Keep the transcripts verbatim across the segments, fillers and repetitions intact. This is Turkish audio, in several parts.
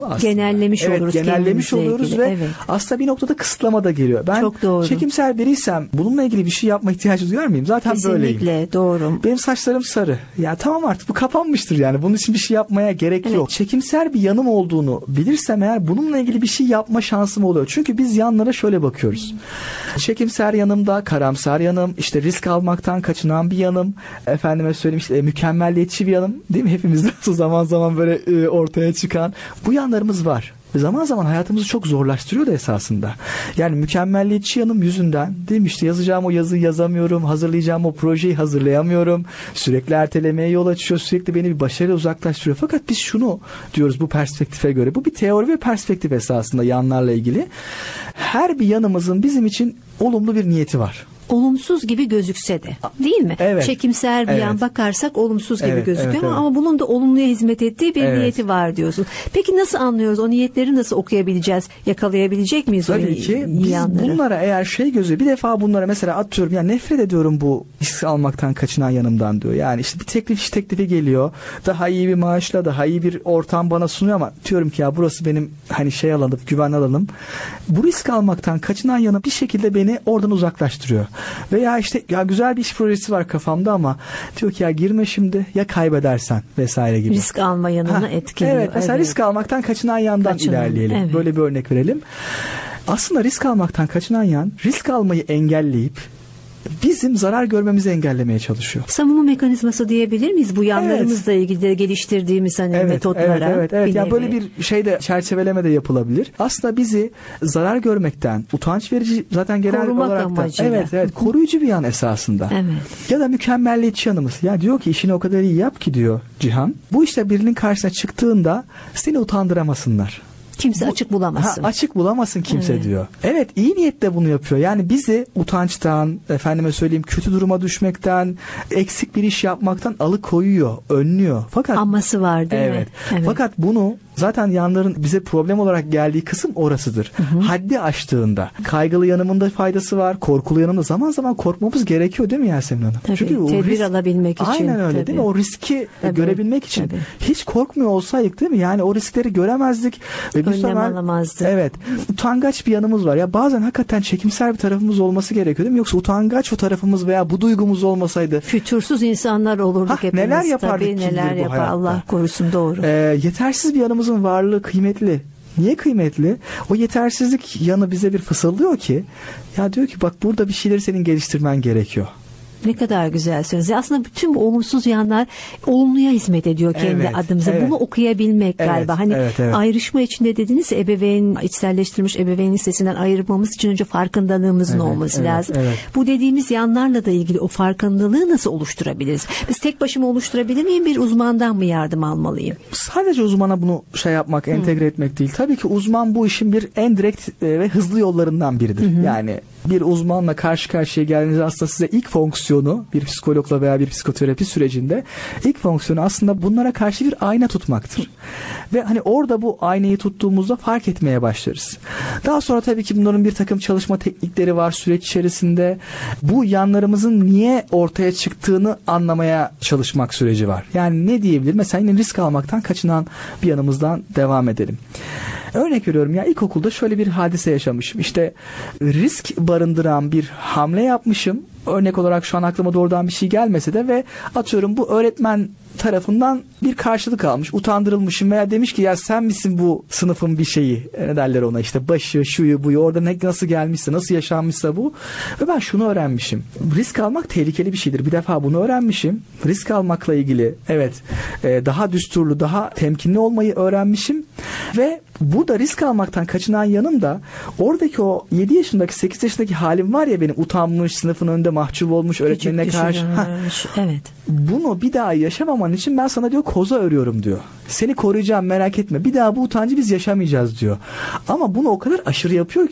Aslında. Genellemiş evet, oluruz. Genellemiş oluyoruz ilgili. ve evet. aslında bir noktada kısıtlama da geliyor. Ben Çok doğru. çekimser biriysem bununla ilgili bir şey yapma ihtiyacı duyar mıyım? Zaten Kesinlikle, böyleyim. Kesinlikle doğru. Benim saçlarım sarı. Ya tamam artık bu kapanmıştır yani. Bunun için bir şey yapmaya gerek evet. yok. Çekimser bir yanım olduğunu bilirsem eğer bununla ilgili bir şey yapma şansım oluyor. Çünkü biz yanlara şöyle bakıyoruz. Hmm. Çekimser yanımda, karamsar yanım, işte risk almaktan kaçınan bir yanım, efendime söyleyeyim işte mükemmelliyetçi bir yanım, değil mi? Hepimizde zaman zaman böyle e, ortaya çıkan bu yanlarımız var. Ve zaman zaman hayatımızı çok zorlaştırıyor da esasında. Yani mükemmelliyetçi yanım yüzünden, değil mi? İşte yazacağım o yazıyı yazamıyorum, hazırlayacağım o projeyi hazırlayamıyorum. Sürekli ertelemeye yol açıyor, sürekli beni bir başarıya uzaklaştırıyor. Fakat biz şunu diyoruz bu perspektife göre. Bu bir teori ve perspektif esasında yanlarla ilgili. Her bir yanımızın bizim için olumlu bir niyeti var. Olumsuz gibi gözükse de, değil mi? Evet. Çekimser bir evet. yan bakarsak olumsuz gibi evet, gözüküyor evet, ama, evet. ama bunun da olumluya hizmet ettiği bir evet. niyeti var diyorsun. Peki nasıl anlıyoruz? O niyetleri nasıl okuyabileceğiz? Yakalayabilecek miyiz Tabii o ki. Biz yanları? Bunlara eğer şey gözü bir defa bunlara mesela atıyorum ya nefret ediyorum bu risk almaktan kaçınan yanımdan diyor. Yani işte bir teklif iş teklifi geliyor. Daha iyi bir maaşla daha iyi bir ortam bana sunuyor ama diyorum ki ya burası benim hani şey alanım, güven alanım. Bu risk almaktan kaçınan yanım bir şekilde beni oradan uzaklaştırıyor. Veya işte ya güzel bir iş projesi var kafamda ama diyor ki ya girme şimdi ya kaybedersen vesaire gibi. Risk alma yanına etkiliyor. Evet mesela evet. risk almaktan kaçınan yandan Kaçınan, ilerleyelim. Evet. Böyle bir örnek verelim. Aslında risk almaktan kaçınan yan risk almayı engelleyip bizim zarar görmemizi engellemeye çalışıyor. Savunma mekanizması diyebilir miyiz bu yanlarımızla evet. ilgili de geliştirdiğimiz hani evet, metotlara? Evet, evet, evet. Ya böyle bir şeyde çerçeveleme de yapılabilir. Aslında bizi zarar görmekten, utanç verici zaten genel Korumak olarak da amacıyla. evet, evet, koruyucu bir yan esasında. Evet. Ya da mükemmelliyetçi yanımız. Ya diyor ki işini o kadar iyi yap ki diyor Cihan. Bu işte birinin karşısına çıktığında seni utandıramasınlar. Kimse Bu, açık bulamasın. Ha, açık bulamasın kimse evet. diyor. Evet iyi niyetle bunu yapıyor. Yani bizi utançtan, efendime söyleyeyim kötü duruma düşmekten, eksik bir iş yapmaktan alıkoyuyor, önlüyor. Fakat aması var değil evet, mi? Evet. Fakat bunu zaten yanların bize problem olarak geldiği kısım orasıdır. Hı hı. Haddi aştığında. Kaygılı yanımın da faydası var. Korkulu yanımda zaman zaman korkmamız gerekiyor değil mi Yasemin Hanım? Tabii, Çünkü tedbir risk, alabilmek için. Aynen öyle tabii. değil mi? O riski tabii, görebilmek için. Tabii. Hiç korkmuyor olsaydık değil mi? Yani o riskleri göremezdik. Ve Önlem sefer, alamazdık. Evet. Utangaç bir yanımız var. Ya bazen hakikaten çekimser bir tarafımız olması gerekiyor değil mi? Yoksa utangaç o tarafımız veya bu duygumuz olmasaydı. Fütursuz insanlar olurduk ha, hepimiz. Neler yapardık tabii, neler yapar hayatta. Allah korusun doğru. Ee, yetersiz bir yanımızın varlığı kıymetli. Niye kıymetli? O yetersizlik yanı bize bir fısıldıyor ki ya diyor ki bak burada bir şeyleri senin geliştirmen gerekiyor. Ne kadar güzel söz. Aslında bütün bu olumsuz yanlar olumluya hizmet ediyor kendi evet, adımıza. Evet. Bunu okuyabilmek evet, galiba. Hani evet, evet. ayrışma içinde dediniz ebeveyn, içselleştirilmiş ebeveyn listesinden ayırmamız için önce farkındalığımızın evet, olması evet, lazım. Evet. Bu dediğimiz yanlarla da ilgili o farkındalığı nasıl oluşturabiliriz? Biz tek başıma oluşturabilir miyim? Bir uzmandan mı yardım almalıyım? Sadece uzmana bunu şey yapmak, entegre hmm. etmek değil. Tabii ki uzman bu işin bir en direkt ve hızlı yollarından biridir. Hmm. Yani bir uzmanla karşı karşıya geldiğinizde aslında size ilk fonksiyonu bir psikologla veya bir psikoterapi sürecinde ilk fonksiyonu aslında bunlara karşı bir ayna tutmaktır. Ve hani orada bu aynayı tuttuğumuzda fark etmeye başlarız. Daha sonra tabii ki bunların bir takım çalışma teknikleri var süreç içerisinde. Bu yanlarımızın niye ortaya çıktığını anlamaya çalışmak süreci var. Yani ne diyebilir? Mesela yine risk almaktan kaçınan bir yanımızdan devam edelim. Örnek veriyorum ya ilkokulda şöyle bir hadise yaşamışım. İşte risk barındıran bir hamle yapmışım. Örnek olarak şu an aklıma doğrudan bir şey gelmese de ve atıyorum bu öğretmen tarafından bir karşılık almış. Utandırılmışım veya demiş ki ya sen misin bu sınıfın bir şeyi? Ne derler ona işte başı, şuyu, buyu orada ne, nasıl gelmişse, nasıl yaşanmışsa bu. Ve ben şunu öğrenmişim. Risk almak tehlikeli bir şeydir. Bir defa bunu öğrenmişim. Risk almakla ilgili evet daha düsturlu, daha temkinli olmayı öğrenmişim. Ve burada risk almaktan kaçınan yanım da oradaki o yedi yaşındaki sekiz yaşındaki halim var ya benim utanmış, sınıfın önünde mahcup olmuş, öğretmenine karşı. Evet. Bunu bir daha yaşamaman için ben sana diyor koza örüyorum diyor. Seni koruyacağım merak etme. Bir daha bu utancı biz yaşamayacağız diyor. Ama bunu o kadar aşırı yapıyor ki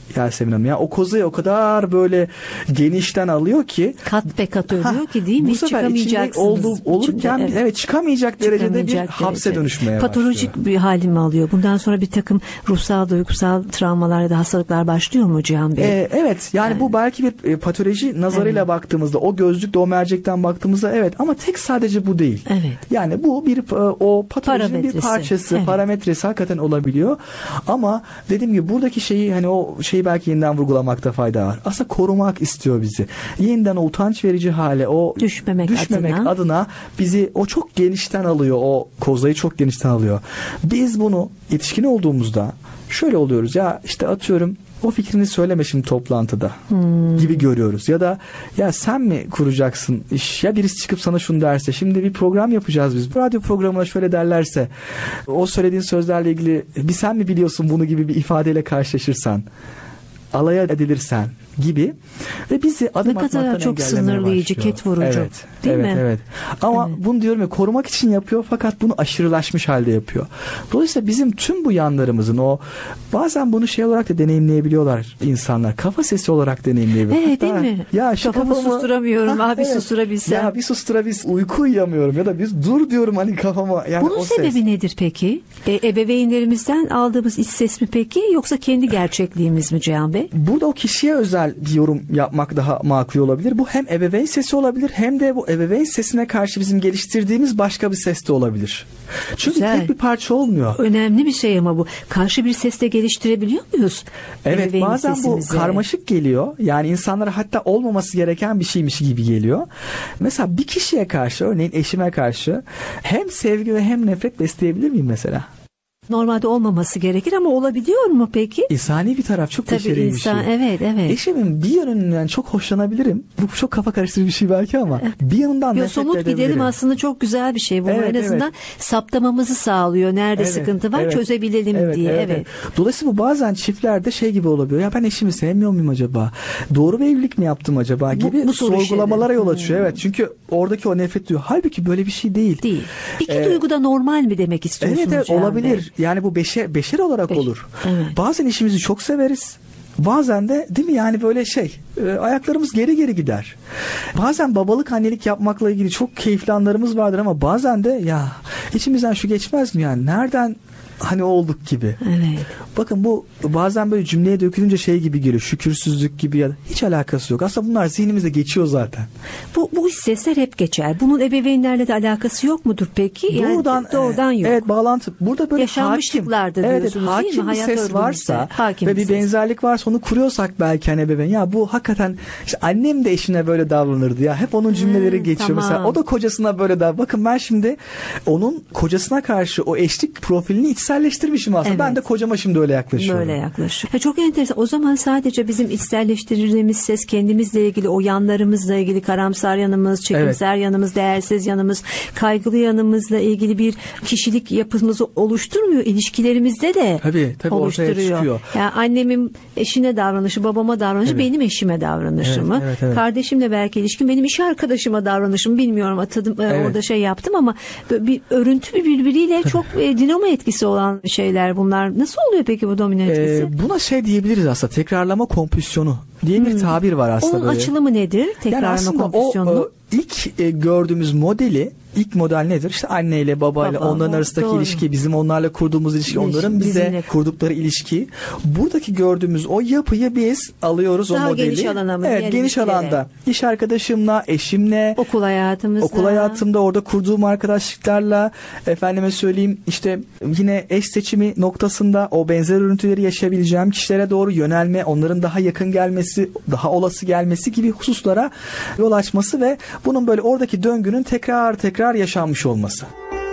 Yasemin Hanım. Ya o kozayı o kadar böyle genişten alıyor ki. Kat be kat örüyor ki değil mi? Bu Hiç sefer çıkamayacaksınız. Oldu, olurken İçinde, evet. evet çıkamayacak derecede bir Çıkamayacak hapse derece. dönüşmeye Patolojik başlıyor. bir hali mi alıyor? Bundan sonra bir takım ruhsal, duygusal travmalar ya da hastalıklar başlıyor mu Cihan Bey? Ee, evet yani, yani bu belki bir e, patoloji nazarıyla evet. baktığımızda, o gözlükle, o mercekten baktığımızda evet, ama tek sadece bu değil. Evet. Yani bu bir e, o patolojinin bir parçası, evet. parametresi hakikaten olabiliyor. Ama dediğim gibi buradaki şeyi, hani o şeyi belki yeniden vurgulamakta fayda var. Aslında korumak istiyor bizi. Yeniden o utanç verici hale, o düşmemek, düşmemek adına. adına bizi o çok genişten alıyor. O kozayı çok genişten alıyor. Biz bunu yetişkin olduğumuzda şöyle oluyoruz ya, işte atıyorum o fikrini söyleme şimdi toplantıda hmm. gibi görüyoruz. Ya da ya sen mi kuracaksın iş? Ya birisi çıkıp sana şunu derse, şimdi bir program yapacağız biz. Radyo programına şöyle derlerse, o söylediğin sözlerle ilgili bir sen mi biliyorsun bunu gibi bir ifadeyle karşılaşırsan, alaya edilirsen gibi ve bizi adım ne atmaktan kadar çok sınırlayıcı, ket vurucu. Evet, değil evet, mi? Evet. Ama evet. bunu diyorum ya, korumak için yapıyor fakat bunu aşırılaşmış halde yapıyor. Dolayısıyla bizim tüm bu yanlarımızın, o bazen bunu şey olarak da deneyimleyebiliyorlar insanlar. Kafa sesi olarak deneyimleyebiliyor. Evet, değil mi? Ya şu kafamı, kafamı susturamıyorum. Ha, abi evet. susturabilsem. Ya bir susturabilsem, uyku uyuyamıyorum ya da biz dur diyorum hani kafama. Yani bunun o sebebi ses. nedir peki? E, ebeveynlerimizden aldığımız iç ses mi peki, yoksa kendi gerçekliğimiz mi Cihan Bey? Burada o kişiye özel bir yorum yapmak daha makul olabilir. Bu hem ebeveyn sesi olabilir, hem de bu ebeveyn sesine karşı bizim geliştirdiğimiz başka bir ses de olabilir. Çünkü güzel. Tek bir parça olmuyor. Önemli bir şey ama bu. Karşı bir sesle geliştirebiliyor muyuz? Evet, ebeveyn bazen sesimizi. Bu karmaşık geliyor. Yani insanlara hatta olmaması gereken bir şeymiş gibi geliyor. Mesela bir kişiye karşı, örneğin eşime karşı hem sevgi ve hem nefret besleyebilir miyim mesela? Normalde olmaması gerekir ama olabiliyor mu peki? İnsani bir taraf, çok Tabii beşeri insan, bir şey. Evet, evet. Eşimin bir yönünden çok hoşlanabilirim. Bu çok kafa karıştırıcı bir şey belki ama bir yanından nefret somut edebilirim. gidelim aslında çok güzel bir şey. Bu evet, en azından evet. saptamamızı sağlıyor. Nerede evet, sıkıntı var, evet. çözebilelim evet, diye. Evet, evet. Dolayısıyla bu bazen çiftlerde şey gibi olabiliyor. Ya ben eşimi sevmiyor muyum acaba? Doğru bir evlilik mi yaptım acaba gibi bu, bu sorgulamalara yol açıyor. Hmm. Evet. Çünkü oradaki o nefret diyor. Halbuki böyle bir şey değil. Değil. İki ee, duygu da normal mi demek istiyorsunuz? Evet, evet olabilir. Bey? Yani bu beşer beşer olarak Beş. olur. Evet. Bazen işimizi çok severiz. Bazen de değil mi yani böyle şey e, ayaklarımız geri geri gider. Bazen babalık, annelik yapmakla ilgili çok keyifli anlarımız vardır ama bazen de ya içimizden şu geçmez mi yani, nereden hani olduk gibi. Evet. Bakın bu bazen böyle cümleye dökülünce şey gibi geliyor, şükürsüzlük gibi, ya da hiç alakası yok. Aslında bunlar zihnimizde geçiyor zaten. Bu, bu sesler hep geçer. Bunun ebeveynlerle de alakası yok mudur peki? Yani doğrudan, doğrudan yok. Evet, bağlantı. Burada böyle yaşanmışlıklardır hakim, diyorsunuz evet, değil mi? hakim bir ses varsa hakim ve bir ses. benzerlik varsa onu kuruyorsak belki hani ebeveyn, ya bu hakikaten işte annem de eşine böyle davranırdı ya. Hep onun cümleleri hmm, geçiyor. Tamam. Mesela o da kocasına böyle davranır. Bakın ben şimdi onun kocasına karşı o eşlik profilini içselleştirmişim aslında. Evet. Ben de kocama şimdi öyle yaklaşıyorum. Böyle yaklaşıyor. Ya çok enteresan. O zaman sadece bizim içselleştirdiğimiz ses kendimizle ilgili, o yanlarımızla ilgili, karamsar yanımız, çekimser evet. yanımız, değersiz yanımız, kaygılı yanımızla ilgili bir kişilik yapımızı oluşturmuyor. İlişkilerimizde de tabii, tabii oluşturuyor. Yani annemin eşine davranışı, babama davranışı, evet. benim eşime davranışımı, evet, evet, evet. kardeşimle belki ilişkim, benim iş arkadaşıma davranışım, bilmiyorum atadım evet. orada şey yaptım ama bir örüntü birbiriyle çok e, dinamo etkisi olan şeyler bunlar. Nasıl oluyor peki bu domino etkisi? Ee, buna şey diyebiliriz aslında, tekrarlama kompülsiyonu diye hmm. bir tabir var aslında. Onun böyle. açılımı nedir? Tekrarlama yani kompülsiyonu. O, o ilk e, gördüğümüz modeli, ilk model nedir? İşte anneyle, babayla, Baba, onların arasındaki doğru. ilişki, bizim onlarla kurduğumuz ilişki, İlişki, onların bize bizimle. kurdukları ilişki. Buradaki gördüğümüz o yapıyı biz alıyoruz, daha o modeli. Geniş alana mı? Evet, geniş alanda. İş arkadaşımla, eşimle, okul hayatımızda. Okul hayatımda orada kurduğum arkadaşlıklarla, efendime söyleyeyim işte yine eş seçimi noktasında o benzer örüntüleri yaşayabileceğim kişilere doğru yönelme, onların daha yakın gelmesi, daha olası gelmesi gibi hususlara yol açması ve bunun böyle oradaki döngünün tekrar tekrar yaşanmış olması.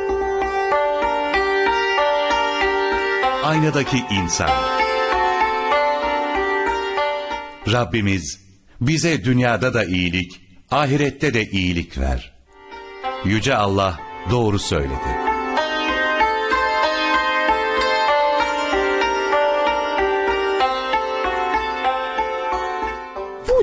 Aynadaki insan. Rabbimiz bize dünyada da iyilik, ahirette de iyilik ver. Yüce Allah doğru söyledi.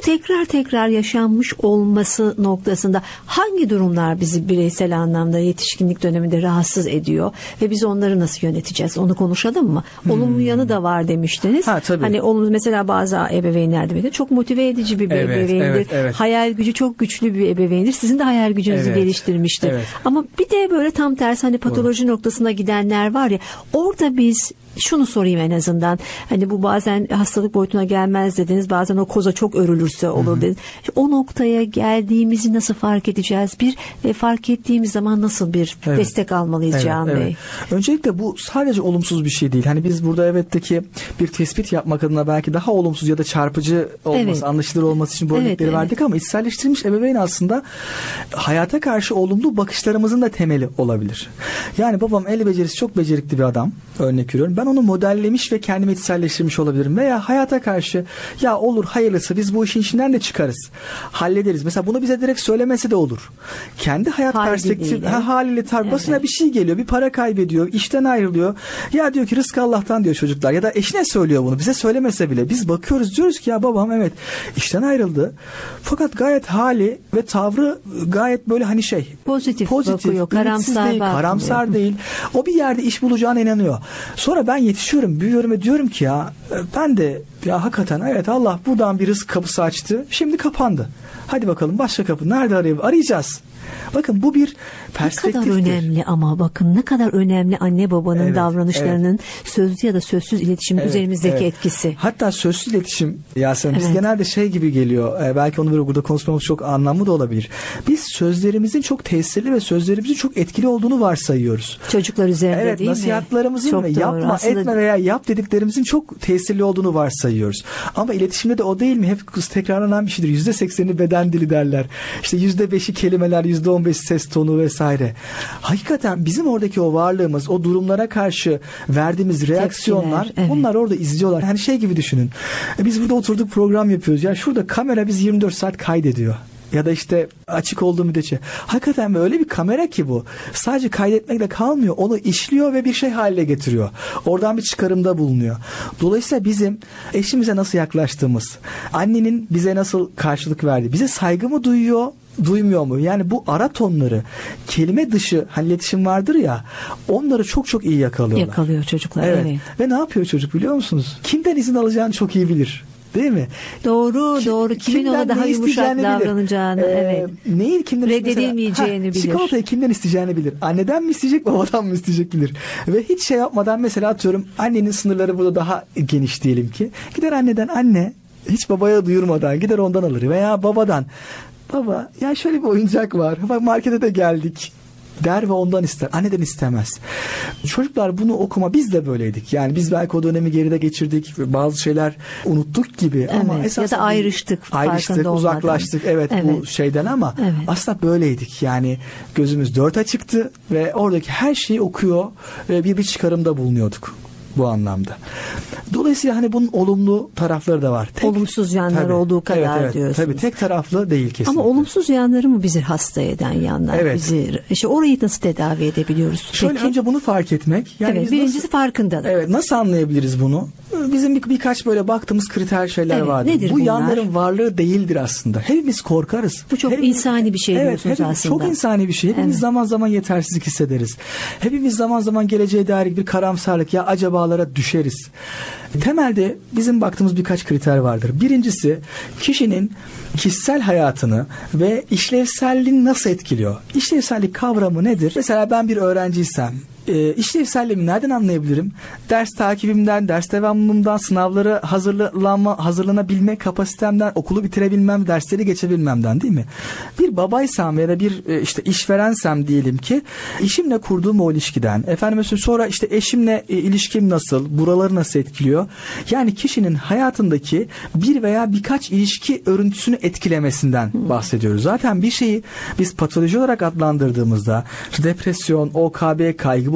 tekrar tekrar yaşanmış olması noktasında hangi durumlar bizi bireysel anlamda yetişkinlik döneminde rahatsız ediyor ve biz onları nasıl yöneteceğiz? Onu konuşalım mı? Hmm. Olumlu yanı da var demiştiniz. Ha, tabii. Hani olumlu, mesela bazı ebeveynler de çok motive edici bir, bir evet, ebeveyndir. Evet, evet. Hayal gücü çok güçlü bir ebeveyndir. Sizin de hayal gücünüzü evet, geliştirmiştir. Evet. Ama bir de böyle tam tersi hani patoloji Doğru. noktasına gidenler var ya, orada biz şunu sorayım en azından. Hani bu bazen hastalık boyutuna gelmez dediniz. Bazen o koza çok örülürse olur dediniz. O noktaya geldiğimizi nasıl fark edeceğiz? Bir ve fark ettiğimiz zaman nasıl bir evet. destek almalıyız evet, Cihan evet. Bey? Öncelikle bu sadece olumsuz bir şey değil. Hani biz burada elbette ki bir tespit yapmak adına belki daha olumsuz ya da çarpıcı olması, evet. anlaşılır olması için bu evet, örnekleri evet. verdik ama içselleştirilmiş ebeveyn aslında hayata karşı olumlu bakışlarımızın da temeli olabilir. Yani babam el becerisi çok becerikli bir adam. Örnek veriyorum. Ben onu modellemiş ve kendimi içselleştirmiş olabilirim. Veya hayata karşı ya olur hayırlısı biz bu işin içinden de çıkarız. Hallederiz. Mesela bunu bize direkt söylemesi de olur. Kendi hayat perspektifi ha, haliyle tabi evet. basına bir şey geliyor. Bir para kaybediyor. İşten ayrılıyor. Ya diyor ki rızkı Allah'tan diyor çocuklar. Ya da eşine söylüyor bunu. Bize söylemese bile. Biz bakıyoruz diyoruz ki ya babam evet işten ayrıldı. Fakat gayet hali ve tavrı gayet böyle hani şey. Pozitif, pozitif bakıyor. Karamsar değil. Karamsar değil. O bir yerde iş bulacağına inanıyor. Sonra ben yetişiyorum, büyüyorum ve diyorum ki ya ben de ya hakikaten evet Allah buradan bir rızk kapısı açtı. Şimdi kapandı. Hadi bakalım başka kapı nerede arayayım? Arayacağız. Bakın bu bir perspektiftir. Ne kadar önemli ama bakın ne kadar önemli anne babanın evet, davranışlarının evet. sözlü ya da sözsüz iletişimin evet, üzerimizdeki evet. etkisi. Hatta sözsüz iletişim Yasemin evet. biz genelde şey gibi geliyor. E, belki onu böyle burada konuşmamız çok anlamlı da olabilir. Biz sözlerimizin çok tesirli ve sözlerimizin çok etkili olduğunu varsayıyoruz. Çocuklar üzerinde evet, değil mi? Nasihatlarımızın çok ve yapma aslında etme veya yap dediklerimizin çok tesirli olduğunu varsayıyoruz. Ama iletişimde de o değil mi? Hep tekrarlanan bir şeydir. yüzde sekseni beden dili derler. İşte yüzde beşi kelimeler, yüzde on beş ses tonu vesaire. Hakikaten bizim oradaki o varlığımız, o durumlara karşı verdiğimiz reaksiyonlar Tepkiler, evet. bunlar orada izliyorlar. Hani şey gibi düşünün. Biz burada oturduk program yapıyoruz. Yani şurada kamera biz yirmi dört saat kaydediyor. Ya da işte açık olduğu müddetçe. Hakikaten öyle bir kamera ki bu. Sadece kaydetmekle kalmıyor. Onu işliyor ve bir şey haline getiriyor. Oradan bir çıkarımda bulunuyor. Dolayısıyla bizim eşimize nasıl yaklaştığımız, annenin bize nasıl karşılık verdiği, bize saygı mı duyuyor, duymuyor mu? Yani bu ara tonları, kelime dışı hani iletişim vardır ya, onları çok çok iyi yakalıyorlar. Yakalıyor çocuklar. Evet. evet. Ve ne yapıyor çocuk biliyor musunuz? Kimden izin alacağını çok iyi bilir. Değil mi? Doğru, Kim, doğru. Kimin ona daha yumuşak davranacağını, ee, evet. Neyin kimden reddedilmeyeceğini mesela, bilir. Çikolatayı kimden isteyeceğini bilir. Anneden mi isteyecek, babadan mı isteyecek bilir. Ve hiç şey yapmadan mesela atıyorum annenin sınırları burada daha geniş diyelim ki. Gider anneden anne hiç babaya duyurmadan gider ondan alır veya babadan baba ya şöyle bir oyuncak var. Bak markete de geldik der ve ondan ister. Anneden istemez. Çocuklar bunu okuma, biz de böyleydik. Yani biz belki o dönemi geride geçirdik. Bazı şeyler unuttuk gibi evet, ama esas ya da ayrıştık. Ayrıştık, uzaklaştık. Evet, evet bu şeyden ama evet. aslında böyleydik. Yani gözümüz dört açıktı ve oradaki her şeyi okuyor ve bir bir çıkarımda bulunuyorduk. Bu anlamda. Dolayısıyla hani bunun olumlu tarafları da var. Tek, olumsuz yanları tabii, olduğu kadar evet, evet, diyorsunuz. Tabii tek taraflı değil kesinlikle. Ama olumsuz yanları mı bizi hasta eden yanlar? Evet. Bizi, işte orayı nasıl tedavi edebiliyoruz? Şöyle Peki. Önce bunu fark etmek. Yani evet, birincisi nasıl, farkındalık. Evet, nasıl anlayabiliriz bunu? Bizim bir, birkaç böyle baktığımız kriter şeyler evet, vardır. Bu bunlar? Yanların varlığı değildir aslında. Hepimiz korkarız. Bu çok Hepimiz, insani bir şey evet, diyorsunuz hepimiz, aslında. Çok insani bir şey. Hepimiz evet. zaman zaman yetersizlik hissederiz. Hepimiz zaman zaman geleceğe dair bir karamsarlık ya acabalara düşeriz. Temelde bizim baktığımız birkaç kriter vardır. Birincisi kişinin kişisel hayatını ve işlevselliğini nasıl etkiliyor? İşlevsellik kavramı nedir? Mesela ben bir öğrenciysem e, işlevselliğimi nereden anlayabilirim? Ders takibimden, ders devamlılığımdan, sınavlara hazırlanma, hazırlanabilme kapasitemden, okulu bitirebilmem, dersleri geçebilmemden değil mi? Bir babaysam ya da bir e, işte işverensem diyelim ki işimle kurduğum o ilişkiden, efendim sonra işte eşimle e, ilişkim nasıl, buraları nasıl etkiliyor? Yani kişinin hayatındaki bir veya birkaç ilişki örüntüsünü etkilemesinden hmm. bahsediyoruz. Zaten bir şeyi biz patoloji olarak adlandırdığımızda depresyon, O K B, kaygı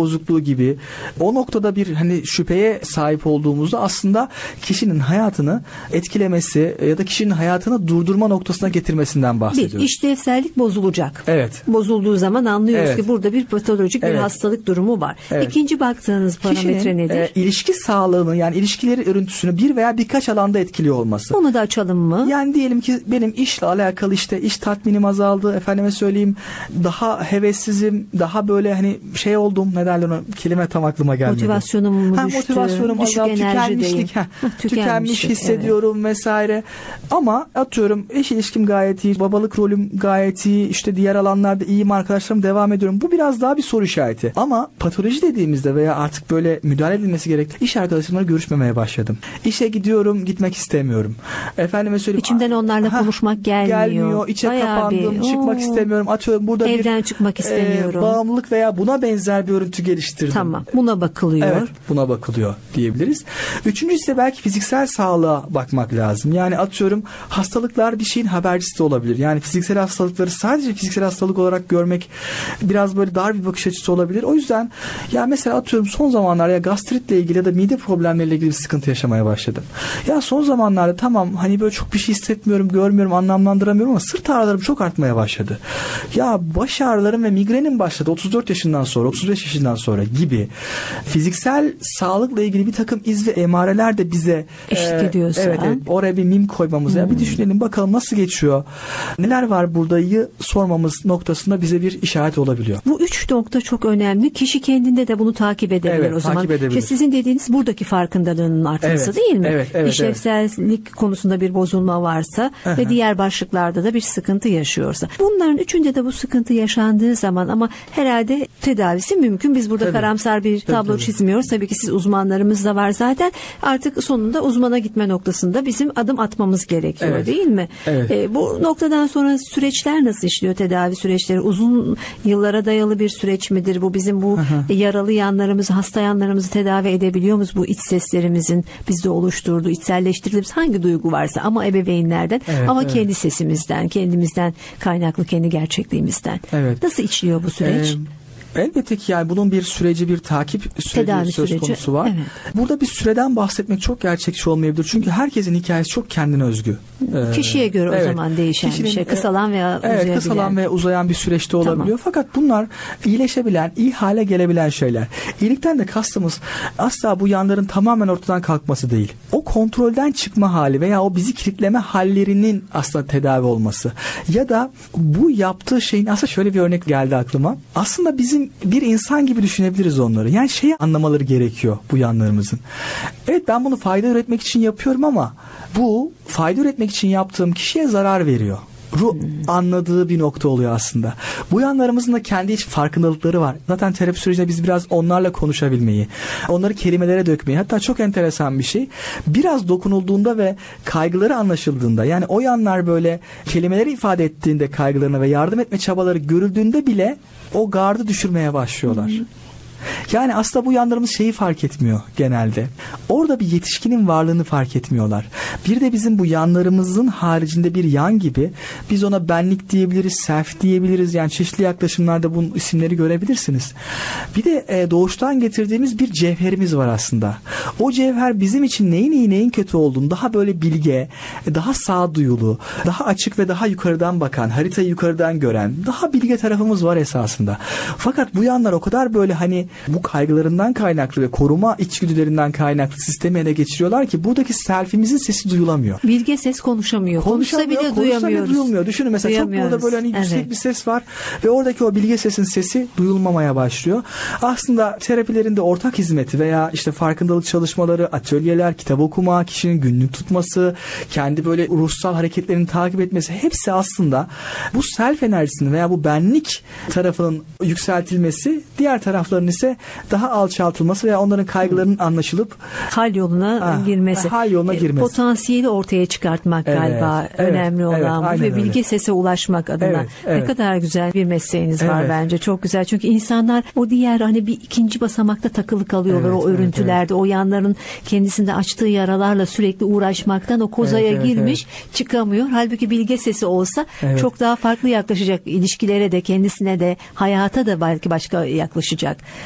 bozukluğu gibi o noktada bir hani şüpheye sahip olduğumuzda aslında kişinin hayatını etkilemesi ya da kişinin hayatını durdurma noktasına getirmesinden bahsediyoruz. Bir, işlevsellik bozulacak. Evet. Bozulduğu zaman anlıyoruz evet. ki burada bir patolojik evet. bir hastalık durumu var. Evet. İkinci baktığınız parametre kişinin, nedir? E, ilişki sağlığını yani ilişkileri örüntüsünü bir veya birkaç alanda etkiliyor olması. Onu da açalım mı? Yani diyelim ki benim işle alakalı işte iş tatminim azaldı. Efendime söyleyeyim daha hevessizim, daha böyle hani şey oldum, ne derler ona, kelime tam aklıma gelmedi. Motivasyonum mu ha, düştü? Motivasyonum azaldı, tükenmişlik, ha, tükenmiş hissediyorum evet. vesaire. Ama atıyorum eş ilişkim gayet iyi, babalık rolüm gayet iyi, işte diğer alanlarda iyiyim, arkadaşlarım devam ediyorum. Bu biraz daha bir soru işareti. Ama patoloji dediğimizde veya artık böyle müdahale edilmesi gerekti. İş arkadaşlarımla görüşmemeye başladım. İşe gidiyorum, gitmek istemiyorum. Efendime söyleyeyim. İçimden onlarla ha, konuşmak gelmiyor. Gelmiyor. İçe Bayağı kapandım. Bir, çıkmak istemiyorum. Atıyorum burada evden bir çıkmak istemiyorum. E, bağımlılık veya buna benzer bir örüntü geliştirdim. Tamam. Buna bakılıyor. Evet. Buna bakılıyor diyebiliriz. Üçüncüsü ise belki fiziksel sağlığa bakmak lazım. Yani atıyorum hastalıklar bir şeyin habercisi de olabilir. Yani fiziksel hastalıkları sadece fiziksel hastalık olarak görmek biraz böyle dar bir bakış açısı olabilir. O yüzden ya mesela atıyorum son zamanlarda ya gastritle ilgili ya da mide problemleriyle ilgili bir sıkıntı yaşamaya başladım. Ya son zamanlarda tamam hani böyle çok bir şey hissetmiyorum, görmüyorum, anlamlandıramıyorum ama sırt ağrılarım çok artmaya başladı. Ya baş ağrılarım ve migrenim başladı otuz dört yaşından sonra, otuz beş yaşından sonra gibi fiziksel sağlıkla ilgili bir takım iz ve emareler de bize eşlik e, ediyorsa. Evet, evet, oraya bir mim koymamız. Hmm. Ya bir düşünelim bakalım nasıl geçiyor, neler var buradayı sormamız noktasında bize bir işaret olabiliyor. Bu üç nokta çok önemli. Kişi kendinde de bunu takip edebilir evet, o zaman. Takip edebilir. İşte sizin dediğiniz buradaki farkındalığının artması evet, değil mi? Evet, evet, İşlevsellik evet. konusunda bir bozulma varsa Aha. ve diğer başlıklarda da bir sıkıntı yaşıyorsa. Bunların üçünde de bu sıkıntı yaşandığı zaman ama herhalde tedavisi mümkün. Biz burada tabii. karamsar bir tablo tabii, tabii. çizmiyoruz. Tabii ki siz uzmanlarımız da var zaten. Artık sonunda uzmana gitme noktasında bizim adım atmamız gerekiyor evet. değil mi? Evet. E, bu noktadan sonra süreçler nasıl işliyor, tedavi süreçleri? Uzun yıllara dayalı bir süreç midir? Bu bizim bu Aha. yaralı yanlarımızı, hasta yanlarımızı tedavi edebiliyor muyuz? Bu iç seslerimizin bizde oluşturduğu, içselleştirdiğimiz hangi duygu varsa ama ebeveynlerden evet, ama evet. kendi sesimizden, kendimizden kaynaklı, kendi gerçekliğimizden. Evet. Nasıl işliyor bu süreç? Ee, Elbette ki yani bunun bir süreci, bir takip süreci Tedavi söz süreci. konusu var. Evet. Burada bir süreden bahsetmek çok gerçekçi olmayabilir. Çünkü herkesin hikayesi çok kendine özgü. Ee, Kişiye göre evet. o zaman değişen Kişinin, bir şey. Kısalan veya evet, uzayabilen. Kısalan ve uzayan bir süreçte olabiliyor. Tamam. Fakat bunlar iyileşebilen, iyi hale gelebilen şeyler. İyilikten de kastımız asla bu yanların tamamen ortadan kalkması değil. O kontrolden çıkma hali veya o bizi kilitleme hallerinin aslında tedavi olması. Ya da bu yaptığı şeyin aslında şöyle bir örnek geldi aklıma. Aslında bizim bir insan gibi düşünebiliriz onları. Yani şeyi anlamaları gerekiyor bu yanlarımızın. Evet ben bunu fayda üretmek için yapıyorum ama bu fayda üretmek için yaptığım kişiye zarar veriyor. Ruh anladığı bir nokta oluyor aslında. Bu yanlarımızın da kendi iç farkındalıkları var. Zaten terapi sürecinde biz biraz onlarla konuşabilmeyi, onları kelimelere dökmeyi, hatta çok enteresan bir şey. Biraz dokunulduğunda ve kaygıları anlaşıldığında, yani o yanlar böyle kelimeleri ifade ettiğinde kaygılarına ve yardım etme çabaları görüldüğünde bile o gardı düşürmeye başlıyorlar. Hı hı. Yani aslında bu yanlarımız şeyi fark etmiyor genelde. Orada bir yetişkinin varlığını fark etmiyorlar. Bir de bizim bu yanlarımızın haricinde bir yan gibi, biz ona benlik diyebiliriz, self diyebiliriz. Yani çeşitli yaklaşımlarda bunun isimleri görebilirsiniz. Bir de e, doğuştan getirdiğimiz bir cevherimiz var aslında. O cevher bizim için neyin iyi neyin kötü olduğunu daha böyle bilge, daha sağduyulu, daha açık ve daha yukarıdan bakan, haritayı yukarıdan gören, daha bilge tarafımız var esasında. Fakat bu yanlar o kadar böyle hani bu kaygılarından kaynaklı ve koruma içgüdülerinden kaynaklı sistemi ele geçiriyorlar ki buradaki selfimizin sesi duyulamıyor. Bilge ses konuşamıyor. Konuşsa bile konuşsa duyamıyoruz. Bile duyulmuyor. Düşünün mesela çok burada böyle hani yüksek evet. bir ses var ve oradaki o bilge sesin sesi duyulmamaya başlıyor. Aslında terapilerinde ortak hizmeti veya işte farkındalık çalışmaları, atölyeler, kitap okuma, kişinin günlük tutması, kendi böyle ruhsal hareketlerini takip etmesi, hepsi aslında bu self enerjisinin veya bu benlik tarafının yükseltilmesi, diğer tarafların ise daha alçaltılması veya onların kaygılarının anlaşılıp hal yoluna ha, girmesi. Hal yoluna girmesi. Potansiyeli ortaya çıkartmak evet, galiba evet, önemli olan evet, bu ve bilgi öyle. Sese ulaşmak adına. Evet, evet. Ne kadar güzel bir mesleğiniz evet. var bence. Çok güzel. Çünkü insanlar o diğer hani bir ikinci basamakta takılı kalıyorlar evet, o örüntülerde. Evet, evet. O yanların kendisinde açtığı yaralarla sürekli uğraşmaktan o kozaya evet, girmiş evet. çıkamıyor. Halbuki bilge sesi olsa evet. çok daha farklı yaklaşacak ilişkilere de, kendisine de, hayata da belki başka yaklaşacak. Evet.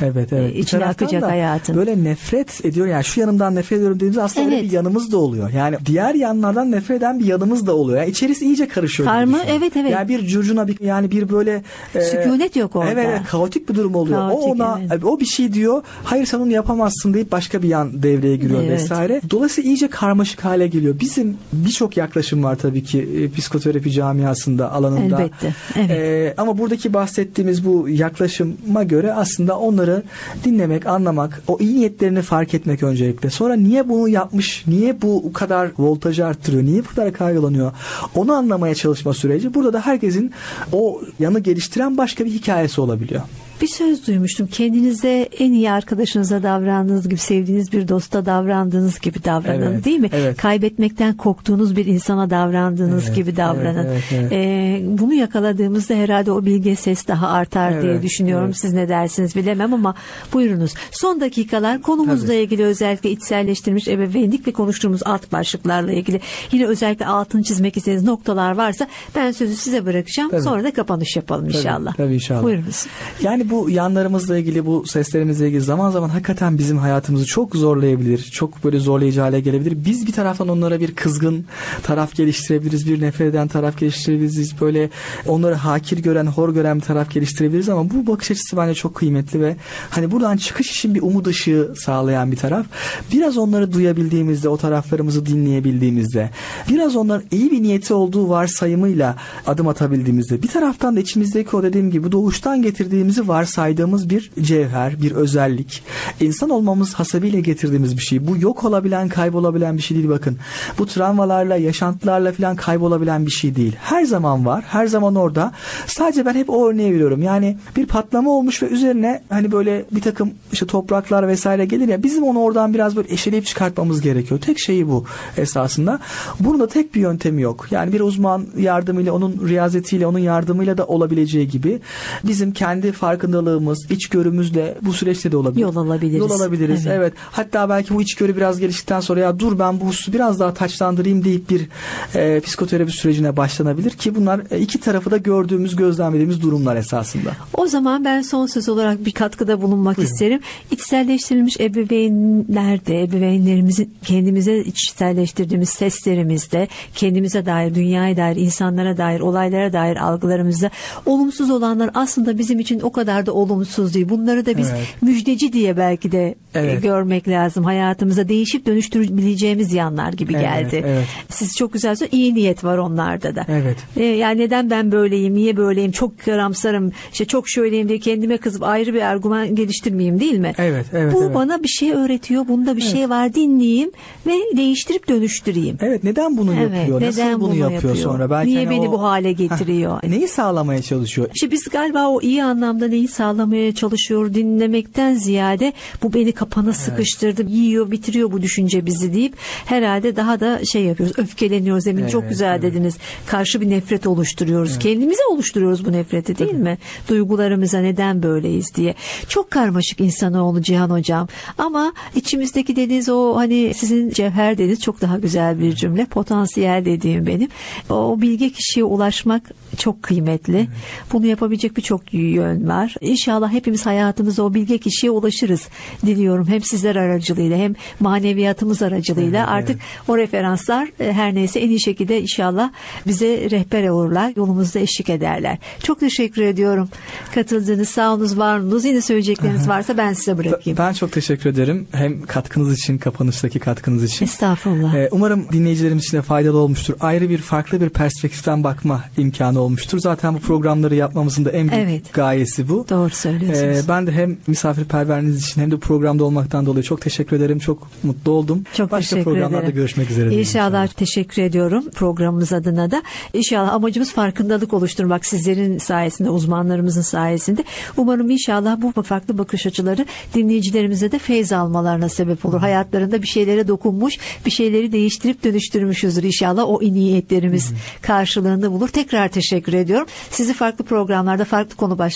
Evet, evet. E, içine akacak hayatın. Böyle nefret ediyor. Yani şu yanımdan nefret ediyorum dediğimiz aslında evet. öyle bir yanımız da oluyor. Yani diğer yanlardan nefret eden bir yanımız da oluyor. Yani içerisi iyice karışıyor. Karma, evet evet. Yani bir curcuna bir yani bir böyle e, sükunet yok orada. Evet, evet, kaotik bir durum oluyor. Kaotik, o ona evet. o bir şey diyor. Hayır sen onu yapamazsın deyip başka bir yan devreye giriyor evet. vesaire. Dolayısıyla iyice karmaşık hale geliyor. Bizim birçok yaklaşım var tabii ki e, psikoterapi camiasında alanında. Elbette. Evet. E, ama buradaki bahsettiğimiz bu yaklaşıma göre aslında onları dinlemek, anlamak, o iyi niyetlerini fark etmek öncelikle. Sonra niye bunu yapmış, niye bu kadar voltajı arttırıyor, niye bu kadar kaygılanıyor, onu anlamaya çalışma süreci. Burada da herkesin o yanı geliştiren başka bir hikayesi olabiliyor. Bir söz duymuştum. Kendinize en iyi arkadaşınıza davrandığınız gibi, sevdiğiniz bir dosta davrandığınız gibi davranın, evet, değil mi? Evet. Kaybetmekten korktuğunuz bir insana davrandığınız evet, gibi davranın. Evet, evet, evet. Ee, bunu yakaladığımızda herhalde o bilge ses daha artar evet, diye düşünüyorum. Evet. Siz ne dersiniz bilemem ama buyurunuz. Son dakikalar konumuzla Tabii. ilgili, özellikle içselleştirilmiş ebeveynlikle konuştuğumuz alt başlıklarla ilgili. Yine özellikle altını çizmek istediğiniz noktalar varsa ben sözü size bırakacağım. Tabii. Sonra da kapanış yapalım Tabii, inşallah. Tabii inşallah. Buyurunuz. Yani bu yanlarımızla ilgili, bu seslerimizle ilgili zaman zaman hakikaten bizim hayatımızı çok zorlayabilir. Çok böyle zorlayıcı hale gelebilir. Biz bir taraftan onlara bir kızgın taraf geliştirebiliriz. Bir nefret eden taraf geliştirebiliriz. Böyle onları hakir gören, hor gören bir taraf geliştirebiliriz ama bu bakış açısı bence çok kıymetli ve hani buradan çıkış için bir umut ışığı sağlayan bir taraf. Biraz onları duyabildiğimizde, o taraflarımızı dinleyebildiğimizde, biraz onların iyi bir niyeti olduğu varsayımıyla adım atabildiğimizde, bir taraftan da içimizdeki o dediğim gibi doğuştan getirdiğimizi varsaydığımız bir cevher, bir özellik, insan olmamız hasebiyle getirdiğimiz bir şey. Bu yok olabilen, kaybolabilen bir şey değil bakın. Bu travmalarla, yaşantılarla falan kaybolabilen bir şey değil. Her zaman var, her zaman orada. Sadece ben hep o örneği veriyorum. Yani bir patlama olmuş ve üzerine hani böyle bir takım işte topraklar vesaire gelir ya, bizim onu oradan biraz böyle eşeleyip çıkartmamız gerekiyor. Tek şeyi bu esasında. Bunun da tek bir yöntemi yok. Yani bir uzman yardımıyla, onun riyazetiyle, onun yardımıyla da olabileceği gibi bizim kendi farkındalığımız, içgörümüzle bu süreçte de olabilir. Yol alabiliriz. Yol alabiliriz. Evet. evet. Hatta belki bu içgörü biraz geliştikten sonra ya dur ben bu hususu biraz daha taçlandırayım deyip bir e, psikoterapi sürecine başlanabilir ki bunlar e, iki tarafı da gördüğümüz, gözlemlediğimiz durumlar esasında. O zaman ben son söz olarak bir katkıda bulunmak Buyurun. isterim. İçselleştirilmiş ebeveynlerde, ebeveynlerimizin kendimize içselleştirdiğimiz seslerimizde, kendimize dair, dünyaya dair, insanlara dair, olaylara dair algılarımızda olumsuz olanlar aslında bizim için o kadar da olumsuz değil. Bunları da biz evet. müjdeci diye belki de evet. görmek lazım. Hayatımıza değişip dönüştürebileceğimiz yanlar gibi evet, geldi. Evet. Siz çok güzel söylüyorsunuz. İyi niyet var onlarda da. Evet. Ee, yani neden ben böyleyim, niye böyleyim, çok karamsarım, işte çok şöyleyim diye kendime kızıp ayrı bir argüman geliştirmeyeyim değil mi? Evet. evet Bu evet. bana bir şey öğretiyor. Bunda bir evet. şey var, dinleyeyim ve değiştirip dönüştüreyim. Evet. Neden bunu evet, yapıyor? Neden Nasıl bunu, bunu yapıyor, yapıyor sonra? Belki niye hani beni o... bu hale getiriyor? Heh, neyi sağlamaya çalışıyor? İşte biz galiba o iyi anlamda neyi sağlamaya çalışıyor dinlemekten ziyade bu beni kapana sıkıştırdı, evet. yiyor, bitiriyor bu düşünce bizi deyip herhalde daha da şey yapıyoruz, öfkeleniyoruz. Emin evet, çok güzel evet. dediniz. Karşı bir nefret oluşturuyoruz. Evet. Kendimize oluşturuyoruz bu nefreti değil Tabii. mi? Duygularımıza neden böyleyiz diye. Çok karmaşık insanoğlu Cihan Hocam. Ama içimizdeki dediğiniz o hani sizin cevher dediğiniz çok daha güzel bir cümle. Potansiyel dediğim benim. O bilge kişiye ulaşmak çok kıymetli. Evet. Bunu yapabilecek birçok yön var. İnşallah hepimiz hayatımızda o bilge kişiye ulaşırız diliyorum. Hem sizler aracılığıyla hem maneviyatımız aracılığıyla evet, artık evet. o referanslar her neyse en iyi şekilde inşallah bize rehber olurlar. Yolumuzda eşlik ederler. Çok teşekkür ediyorum. Katıldığınız, sağ olunuz, var olunuz. Yine söyleyecekleriniz varsa ben size bırakayım. Ben çok teşekkür ederim. Hem katkınız için, kapanıştaki katkınız için. Estağfurullah. Ee, umarım dinleyicilerimiz için de faydalı olmuştur. Ayrı bir, farklı bir perspektiften bakma imkanı olmuştur. Zaten bu programları yapmamızın da en büyük evet. gayesi bu. Doğru söylüyorsunuz. Ee, ben de hem misafirperverliğiniz için hem de programda olmaktan dolayı çok teşekkür ederim. Çok mutlu oldum. Çok Başka teşekkür programlarda ederim. görüşmek üzere. İnşallah, inşallah teşekkür ediyorum programımız adına da. İnşallah amacımız farkındalık oluşturmak sizlerin sayesinde, uzmanlarımızın sayesinde. Umarım inşallah bu farklı bakış açıları dinleyicilerimize de feyz almalarına sebep olur. Hı. Hayatlarında bir şeylere dokunmuş, bir şeyleri değiştirip dönüştürmüşüzdür. İnşallah o niyetlerimiz Hı. karşılığında bulur. Tekrar teşekkür ediyorum. Sizi farklı programlarda, farklı konu başlıklarında inşallah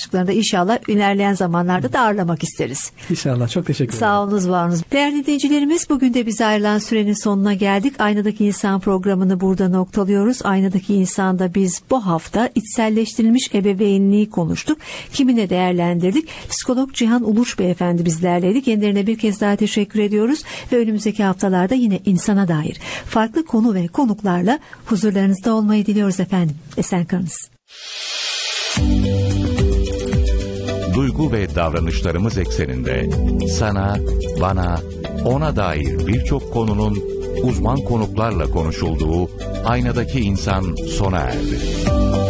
İnşallah ilerleyen zamanlarda da ağırlamak isteriz. İnşallah. Çok teşekkür ederim. Sağ olunuz, var olunuz. Değerli dinleyicilerimiz, bugün de bize ayrılan sürenin sonuna geldik. Aynadaki İnsan programını burada noktalıyoruz. Aynadaki İnsan'da biz bu hafta içselleştirilmiş ebeveynliği konuştuk. Kimine değerlendirdik? Psikolog Cihan Uluç Beyefendi bizlerleydi. Kendilerine bir kez daha teşekkür ediyoruz ve önümüzdeki haftalarda yine insana dair farklı konu ve konuklarla huzurlarınızda olmayı diliyoruz efendim. Esen kalınız. Duygu ve davranışlarımız ekseninde sana, bana, ona dair birçok konunun uzman konuklarla konuşulduğu Aynadaki İnsan sona erdi.